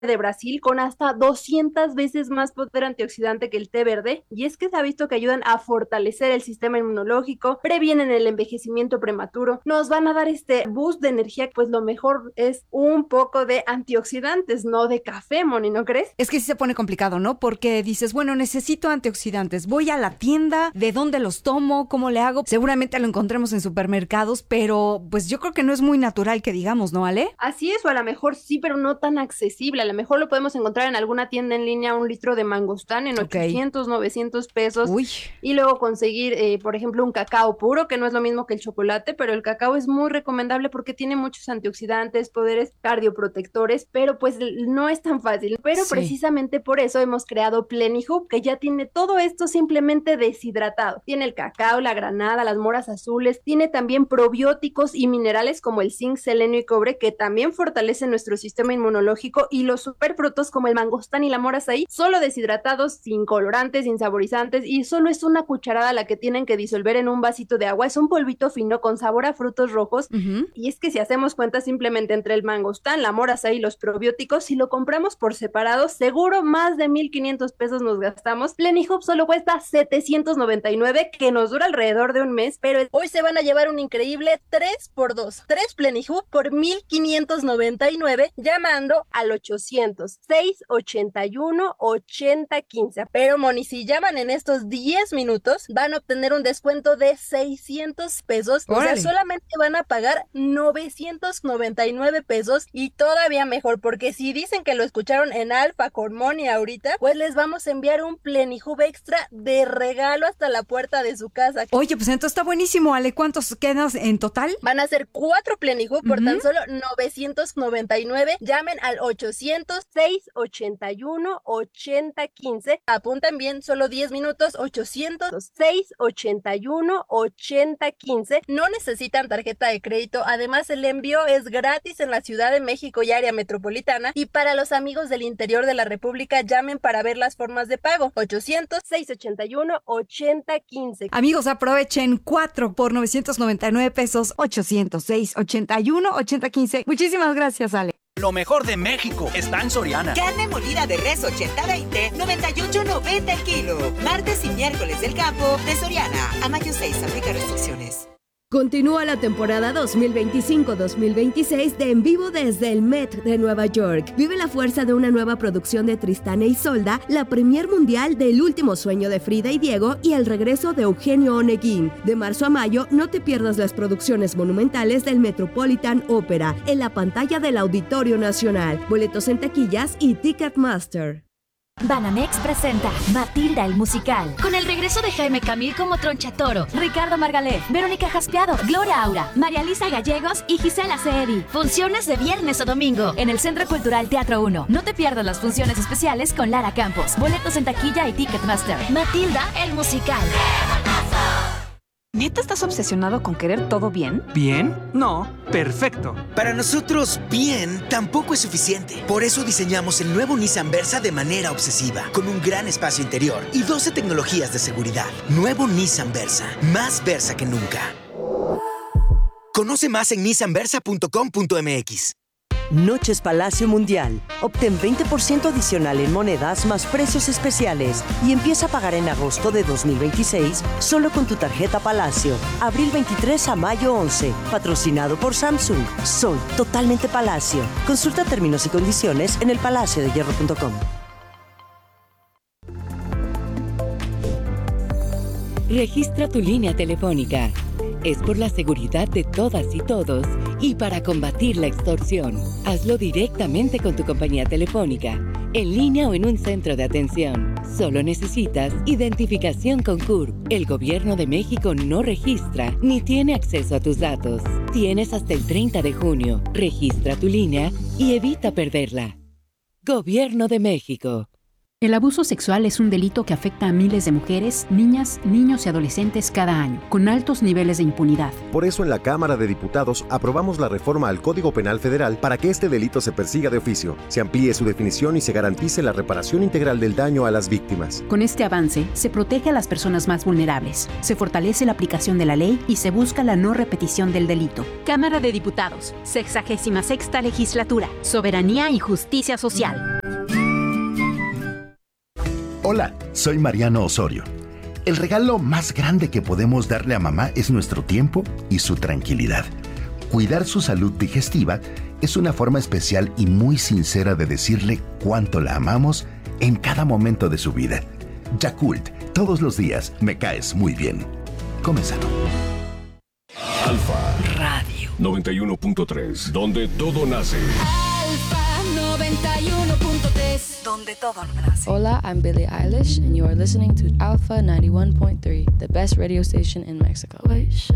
de Brasil con hasta 200 veces más poder antioxidante que el té verde, y es que se ha visto que ayudan a fortalecer el sistema inmunológico, previenen el envejecimiento prematuro, nos van a dar este boost de energía. Pues lo mejor es un poco de antioxidantes, no de café, Moni, ¿no crees? Es que sí se pone complicado, ¿no? Porque dices, bueno, necesito antioxidantes, voy a la tienda, ¿de dónde los tomo? ¿Cómo le hago? Seguramente lo encontremos en supermercados, pero pues yo creo que no es muy natural que digamos, ¿no, Ale? Así es, o a lo mejor sí, pero no tan accesible. A lo mejor lo podemos encontrar en alguna tienda en línea, un litro de mangostán en Ok. 800, 900 pesos. Uy. Y luego conseguir, por ejemplo, un cacao puro, que no es lo mismo que el chocolate, pero el cacao es muy recomendable porque tiene muchos antioxidantes, poderes cardioprotectores, pero pues no es tan fácil. Pero Sí. precisamente por eso hemos creado Plenihub, que ya tiene todo esto simplemente deshidratado. Tiene el cacao, la granada, las moras azules, tiene también probióticos y minerales como el zinc, selenio y cobre, que también fortalecen nuestro sistema inmunológico, y los superfrutos como el mangostán y la mora azaí, solo deshidratados, sin colorantes, sin saborizantes, y solo es una cucharada la que tienen que disolver en un vasito de agua. Es un polvito fino con sabor a frutos rojos. Ujú. Y es que si hacemos cuenta simplemente entre el mangostán, la mora azaí y los probióticos, si lo compramos por separado, seguro más de 1,500 pesos nos gastamos. Plenihub solo cuesta 799, que nos dura alrededor de un mes, pero hoy se van a llevar un increíble 3x2. 3 Plenihub por 1,599 llamando al 800-681-8015. Pero Moni, si llaman en estos 10 minutos, van a obtener un descuento de 600 pesos. O sea, Órale. solamente van a pagar 999 pesos, y todavía mejor, porque si dicen que lo escucharon en Alfa con Moni ahorita, pues les vamos a enviar un Plenihub extra de regalo hasta la puerta de su casa. Oye, pues entonces está buenísimo, Ale. ¿Cuántos quedas en total? Van a ser 4 Plenihub por Ujú. tan solo 999. Llamen al 800-681-8015. Apuntan bien, solo 10 minutos. 800-681-8015. No necesitan tarjeta de crédito. Además, el envío es gratis en la Ciudad de México y área metropolitana. Y para los amigos del interior de la República, llamen para ver las formas de pago. 800-681-8015. Amigos, aprovechen 4 por 999 pesos, 806 81 8015. Muchísimas gracias, Ale. Lo mejor de México está en Soriana. Carne molida de res 80-20, 98.90 el kilo. Martes y miércoles del campo de Soriana. A mayo 6, aplica restricciones. Continúa la temporada 2025-2026 de En Vivo desde el Met de Nueva York. Vive la fuerza de una nueva producción de Tristán e Isolda, la premier mundial del Último Sueño de Frida y Diego y el regreso de Eugenio Oneguín. De marzo a mayo, no te pierdas las producciones monumentales del Metropolitan Opera en la pantalla del Auditorio Nacional. Boletos en taquillas y Ticketmaster. Banamex presenta Matilda el musical, con el regreso de Jaime Camil como Tronchatoro, Ricardo Margalef, Verónica Jaspeado, Gloria Aura, María Lisa Gallegos y Gisela Ceedi. Funciones de viernes o domingo en el Centro Cultural Teatro 1. No te pierdas las funciones especiales con Lara Campos. Boletos en taquilla y Ticketmaster. Matilda el musical. ¿Neta estás obsesionado con querer todo bien? ¿Bien? No, perfecto. Para nosotros, bien tampoco es suficiente. Por eso diseñamos el nuevo Nissan Versa de manera obsesiva, con un gran espacio interior y 12 tecnologías de seguridad. Nuevo Nissan Versa, más Versa que nunca. Conoce más en nissanversa.com.mx. Noches Palacio Mundial. Obtén 20% adicional en monedas más precios especiales y empieza a pagar en agosto de 2026 solo con tu tarjeta Palacio. Abril 23 a mayo 11. Patrocinado por Samsung. Soy totalmente Palacio. Consulta términos y condiciones en elpalaciodehierro.com. Registra tu línea telefónica. Es por la seguridad de todas y todos y para combatir la extorsión. Hazlo directamente con tu compañía telefónica, en línea o en un centro de atención. Solo necesitas identificación con CURP. El Gobierno de México no registra ni tiene acceso a tus datos. Tienes hasta el 30 de junio. Registra tu línea y evita perderla. Gobierno de México. El abuso sexual es un delito que afecta a miles de mujeres, niñas, niños y adolescentes cada año, con altos niveles de impunidad. Por eso en la Cámara de Diputados aprobamos la reforma al Código Penal Federal para que este delito se persiga de oficio, se amplíe su definición y se garantice la reparación integral del daño a las víctimas. Con este avance, se protege a las personas más vulnerables, se fortalece la aplicación de la ley y se busca la no repetición del delito. Cámara de Diputados, 66ª Legislatura, Soberanía y Justicia Social. Hola, soy Mariano Osorio. El regalo más grande que podemos darle a mamá es nuestro tiempo y su tranquilidad. Cuidar su salud digestiva es una forma especial y muy sincera de decirle cuánto la amamos en cada momento de su vida. Yakult, todos los días me caes muy bien. Come sano. Alfa Radio 91.3, donde todo nace. Alfa 91.3, donde todo nace. Hola, I'm Billie Eilish, and you are listening to Alpha 91.3, the best radio station in Mexico.